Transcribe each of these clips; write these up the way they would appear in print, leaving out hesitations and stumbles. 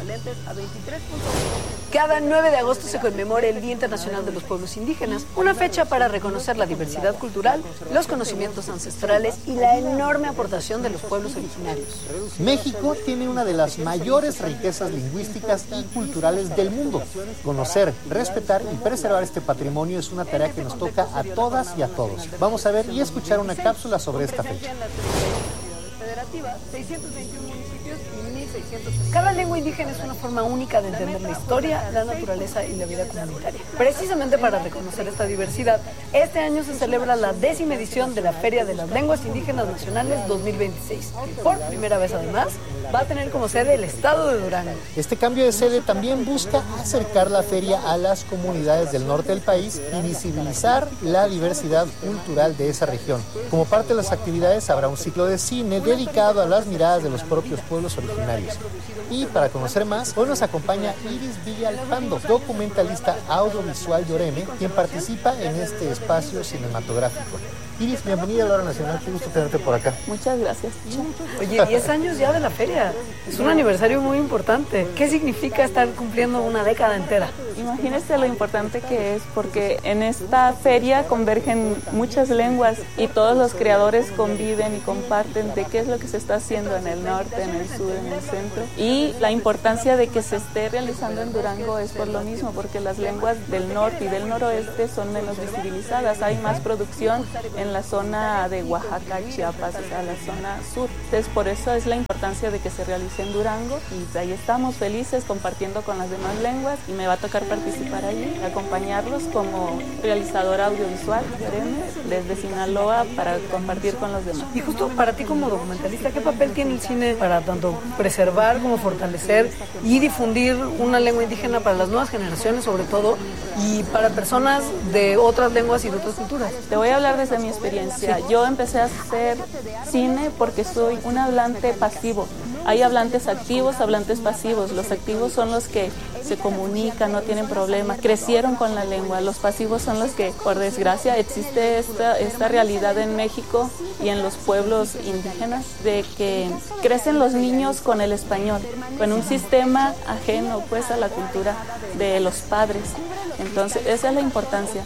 equivalentes a 23. Cada 9 de agosto se conmemora el Día Internacional de los Pueblos Indígenas, una fecha para reconocer la diversidad cultural, los conocimientos ancestrales y la enorme aportación de los pueblos originarios. México tiene una de las mayores riquezas lingüísticas y culturales del mundo. Conocer, respetar y preservar este patrimonio es una tarea que nos toca a todas y a todos. Vamos a ver y escuchar una cápsula sobre esta fecha. 621 municipios y 1,600. Cada lengua indígena es una forma única de entender la historia, la naturaleza y la vida comunitaria. Precisamente para reconocer esta diversidad, este año se celebra la 10ª edición de la Feria de las Lenguas Indígenas Nacionales 2026. Por primera vez, además, va a tener como sede el estado de Durango. Este cambio de sede también busca acercar la feria a las comunidades del norte del país y visibilizar la diversidad cultural de esa región. Como parte de las actividades habrá un ciclo de cine dedicado a las miradas de los propios pueblos originarios. Y para conocer más, hoy nos acompaña Iris Villalpando, documentalista audiovisual de Oreme, quien participa en este espacio cinematográfico. Iris, bienvenida a la Hora Nacional, qué gusto tenerte por acá. Muchas gracias. Oye, 10 años ya de la feria, es un aniversario muy importante. ¿Qué significa estar cumpliendo una década entera? Imagínese lo importante que es, porque en esta feria convergen muchas lenguas y todos los creadores conviven y comparten de qué es lo que se está haciendo en el norte, en el sur, en el centro. Y la importancia de que se esté realizando en Durango es por lo mismo, porque las lenguas del norte y del noroeste son menos visibilizadas. Hay más producción en la zona de Oaxaca, Chiapas, o sea, la zona sur. Entonces, por eso es la importancia de que se realice en Durango y ahí estamos felices compartiendo con las demás lenguas y me va a tocar participar allí, acompañarlos como realizadora audiovisual desde Sinaloa para compartir con los demás. Y justo para ti como documentalista, ¿qué papel tiene el cine para tanto preservar como fortalecer y difundir una lengua indígena para las nuevas generaciones sobre todo y para personas de otras lenguas y de otras culturas? Te voy a hablar desde mi experiencia. Sí. Yo empecé a hacer cine porque soy un hablante pasivo. Hay hablantes activos, hablantes pasivos. Los activos son los que se comunican, no tienen problemas, crecieron con la lengua. Los pasivos son los que, por desgracia, existe esta realidad en México y en los pueblos indígenas de que crecen los niños con el español, con un sistema ajeno pues a la cultura de los padres. Entonces, esa es la importancia,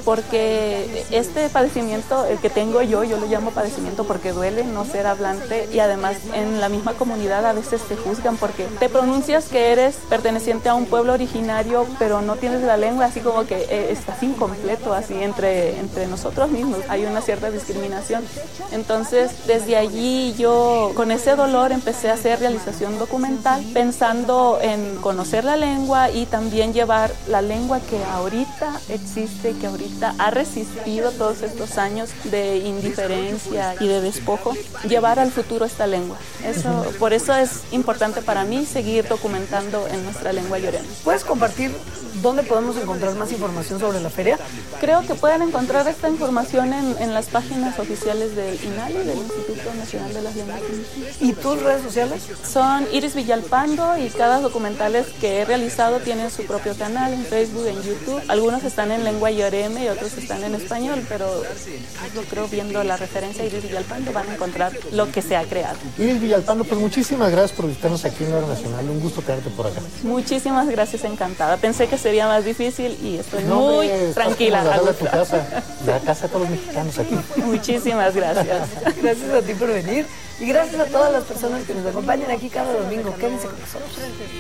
porque este padecimiento, el que tengo yo lo llamo padecimiento porque duele no ser hablante y además en la misma comunidad a veces te juzgan porque te pronuncias que eres perteneciente a un pueblo originario, pero no tienes la lengua, así como que estás incompleto, así entre nosotros mismos hay una cierta discriminación. Entonces, desde allí yo con ese dolor empecé a hacer realización documental, pensando en conocer la lengua y también llevar la lengua que ahorita existe, que ahorita ha resistido todos estos años de indiferencia y de despojo, llevar al futuro esta lengua. Por eso es importante para mí seguir documentando en nuestra lengua yorena. ¿Puedes compartir dónde podemos encontrar más información sobre la feria? Creo que pueden encontrar esta información en las páginas oficiales del INALI, del Instituto Nacional de las Lenguas Indígenas. ¿Y tus redes sociales? Son Iris Villalpando y cada documentales que he realizado tienen su propio canal en Facebook, en YouTube. Algunos están en lengua yoreme y otros están en español, pero yo creo viendo la referencia Iris Villalpando van a encontrar lo que se ha creado. Iris Villalpando, pues muchísimas gracias por visitarnos aquí en la Hora Nacional. Un gusto tenerte por acá. Muchísimas gracias, encantada. Pensé que sería más difícil y estoy muy tranquila. La casa de todos los mexicanos aquí. Muchísimas gracias. Gracias a ti por venir y gracias a todas las personas que nos acompañan aquí cada domingo. Quédense con nosotros.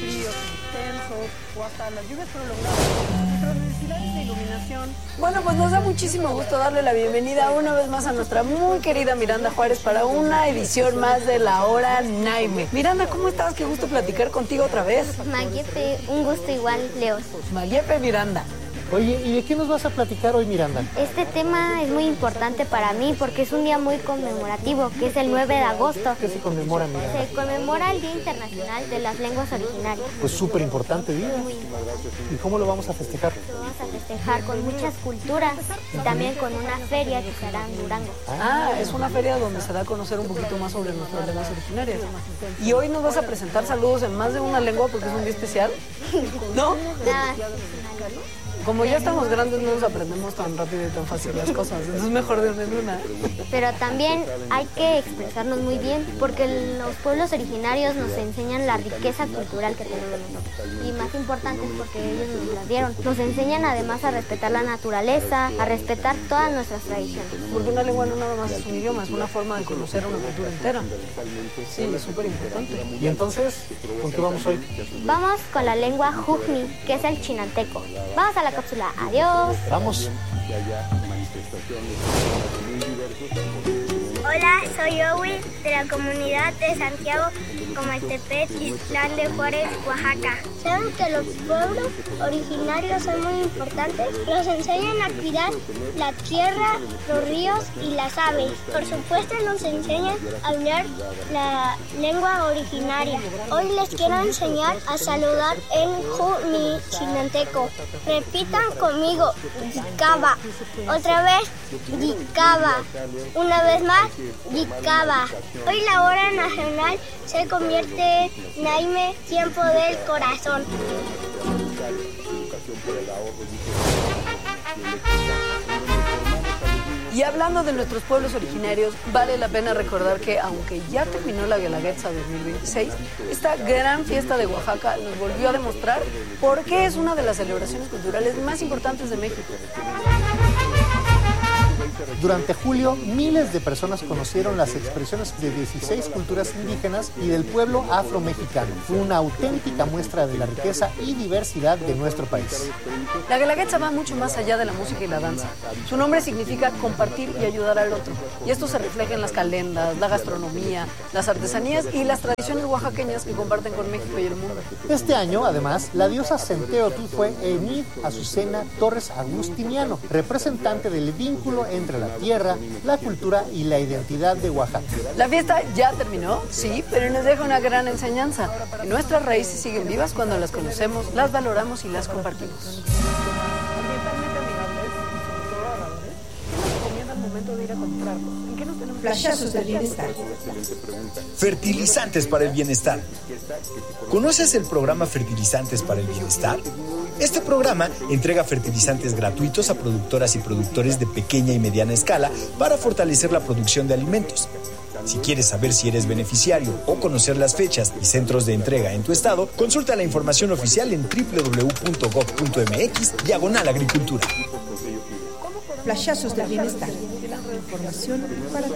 O hasta las lluvias prolongadas, nuestras necesidades de iluminación. Bueno, pues nos da muchísimo gusto darle la bienvenida una vez más a nuestra muy querida Miranda Juárez para una edición más de La Hora Naime. Miranda, ¿cómo estás? Qué gusto platicar contigo otra vez. Maguepe, un gusto igual, Leo. Maguepe, Miranda. Oye, ¿y de qué nos vas a platicar hoy, Miranda? Este tema es muy importante para mí porque es un día muy conmemorativo, que es el 9 de agosto. ¿Qué se conmemora, Miranda? Se conmemora el Día Internacional de las Lenguas Originarias. Pues súper importante día. ¿Y cómo lo vamos a festejar? Lo vamos a festejar con muchas culturas y también con una feria que será en Durango. Es una feria donde se da a conocer un poquito más sobre nuestras lenguas originarias. Y hoy nos vas a presentar saludos en más de una lengua porque es un día especial, ¿no? Nada. como ya estamos grandes no nos aprendemos tan rápido y tan fácil las cosas, entonces es mejor de una en una. Pero también hay que expresarnos muy bien, porque los pueblos originarios nos enseñan la riqueza cultural que tenemos nosotros. Y más importante es porque ellos nos la dieron. Nos enseñan además a respetar la naturaleza, a respetar todas nuestras tradiciones. Porque una lengua no nada más es un idioma, es una forma de conocer una cultura entera. Sí, es súper importante. Y entonces, ¿con qué vamos hoy? Vamos con la lengua Jujni, que es el chinanteco. Vamos a la cápsula. Adiós. Vamos. Hola, soy Owi de la comunidad de Santiago Comaltepec, Islán de Juárez, Oaxaca. ¿Saben que los pueblos originarios son muy importantes? Nos enseñan a cuidar la tierra, los ríos y las aves. Por supuesto nos enseñan a hablar la lengua originaria. Hoy les quiero enseñar a saludar en Jujni chinanteco. Repitan conmigo, Yicaba. Otra vez, Yicaba. Una vez más, Yicaba. Hoy la hora nacional se convierte en Naime, tiempo del corazón. Y hablando de nuestros pueblos originarios, vale la pena recordar que aunque ya terminó la Guelaguetza 2026, esta gran fiesta de Oaxaca nos volvió a demostrar por qué es una de las celebraciones culturales más importantes de México. Durante julio, miles de personas conocieron las expresiones de 16 culturas indígenas y del pueblo afromexicano. Fue una auténtica muestra de la riqueza y diversidad de nuestro país. La Guelaguetza va mucho más allá de la música y la danza. Su nombre significa compartir y ayudar al otro. Y esto se refleja en las calendas, la gastronomía, las artesanías y las tradiciones oaxaqueñas que comparten con México y el mundo. Este año, además, la diosa Centeotl fue Enid Azucena Torres Agustiniano, representante del vínculo entre la tierra, la cultura y la identidad de Oaxaca. La fiesta ya terminó, sí, pero nos deja una gran enseñanza. Nuestras raíces siguen vivas cuando las conocemos, las valoramos y las compartimos. Flashazos del bienestar. Fertilizantes para el bienestar. ¿Conoces el programa Fertilizantes para el Bienestar? Este programa entrega fertilizantes gratuitos a productoras y productores de pequeña y mediana escala para fortalecer la producción de alimentos. Si quieres saber si eres beneficiario o conocer las fechas y centros de entrega en tu estado, consulta la información oficial en www.gov.mx/agricultura. Flashazos del bienestar. Información para ti.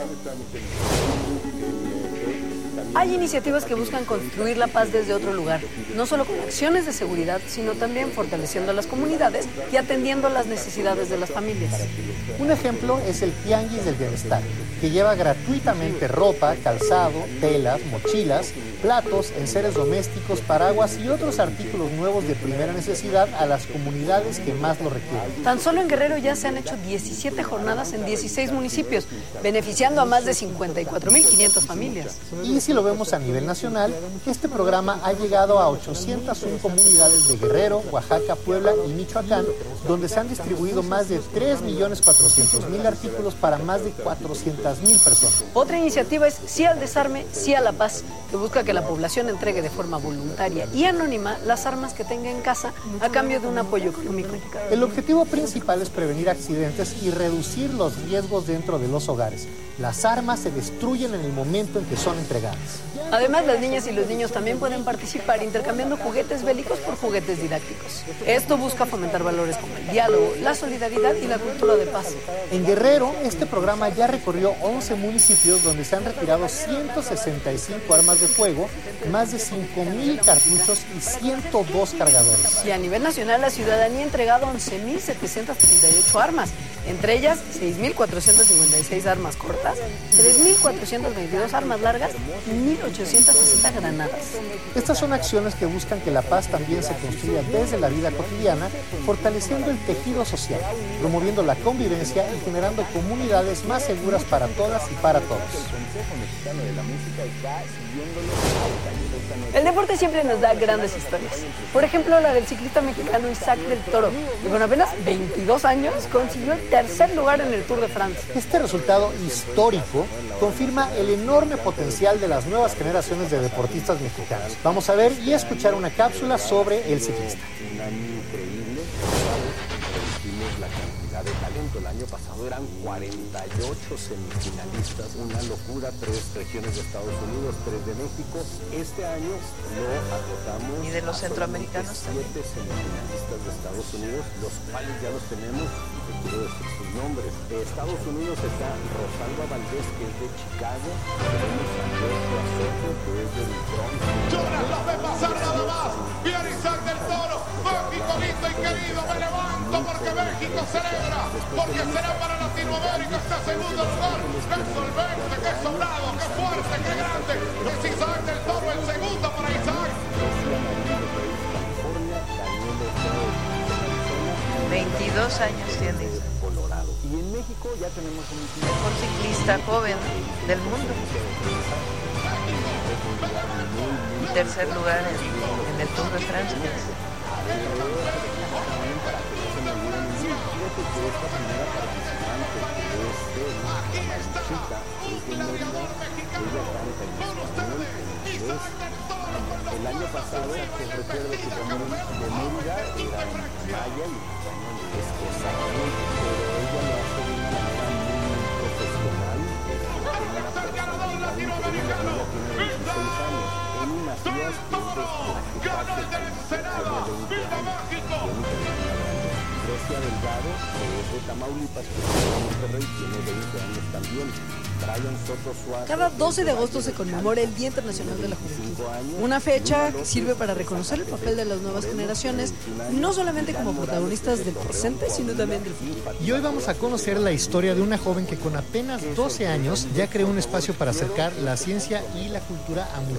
Hay iniciativas que buscan construir la paz desde otro lugar, no solo con acciones de seguridad, sino también fortaleciendo a las comunidades y atendiendo las necesidades de las familias. Un ejemplo es el Tianguis del Bienestar, que lleva gratuitamente ropa, calzado, telas, mochilas, platos, enseres domésticos, paraguas y otros artículos nuevos de primera necesidad a las comunidades que más lo requieren. Tan solo en Guerrero ya se han hecho 17 jornadas en 16 municipios, beneficiando a más de 54,500 familias. Y si lo vemos a nivel nacional, este programa ha llegado a 801 comunidades de Guerrero, Oaxaca, Puebla y Michoacán, donde se han distribuido más de 3,400,000 artículos para más de 400,000 personas. Otra iniciativa es Sí al Desarme, Sí a la Paz, que busca que la población entregue de forma voluntaria y anónima las armas que tenga en casa a cambio de un apoyo económico. El objetivo principal es prevenir accidentes y reducir los riesgos dentro de los hogares. Las armas se destruyen en el momento en que son entregadas. Además, las niñas y los niños también pueden participar intercambiando juguetes bélicos por juguetes didácticos. Esto busca fomentar valores como el diálogo, la solidaridad y la cultura de paz. En Guerrero, este programa ya recorrió 11 municipios donde se han retirado 165 armas de fuego, más de 5,000 cartuchos y 102 cargadores. Y a nivel nacional, la ciudadanía ha entregado 11,738 armas, entre ellas 6,456 armas cortas, 3,422 armas largas y 1,860 granadas. Estas son acciones que buscan que la paz también se construya desde la vida cotidiana, fortaleciendo el tejido social, promoviendo la convivencia y generando comunidades más seguras para todas y para todos. El deporte siempre nos da grandes historias. Por ejemplo, la del ciclista mexicano Isaac del Toro, que con apenas 22 años consiguió el tercer lugar en el Tour de Francia. Este resultado histórico confirma el enorme potencial de las nuevas generaciones de deportistas mexicanos. Vamos a ver y escuchar una cápsula sobre el ciclista. la cantidad de talento. El año pasado eran 48 semifinalistas, una locura, 3 regiones de Estados Unidos, 3 de México. Este año lo agotamos. ¿Y de los centroamericanos? 7 semifinalistas de Estados Unidos, los cuales ya los tenemos, y te quiero decir sus nombres. De Estados Unidos está Rosalba Valdés, que es de Chicago. Tenemos a Joshua Soto, que es del Bronx. Jonas los ve pasar nada más. Viene Isaac del Toro. México lindo y querido, me levanto porque México celebra. Porque será para Latinoamérica este segundo lugar. ¡Qué solvente, qué sobrado, qué fuerte, qué grande! Es Isaac del Toro, el segundo para Isaac. 22 años tiene. Y en México ya tenemos un mejor ciclista joven del mundo. Tercer lugar en el Tour de Francia. El año pasado, que recuerdo que también de Mérida era en Maya y es exactamente, pero ella lo hace de una manera muy profesional. Tiene una personalidad increíble, ella tiene 26 años. Emi Macías, que es de Grecia Delgado, que es de Tamaulipas, que es de Monterrey, tiene 20 años también. Brian Soto Suárez. Cada 12 de agosto se conmemora el Día Internacional de la Juventud, una fecha que sirve para reconocer el papel de las nuevas generaciones, no solamente como protagonistas del presente, sino también del futuro. Y hoy vamos a conocer la historia de una joven que con apenas 12 años ya creó un espacio para acercar la ciencia y la cultura a muchos.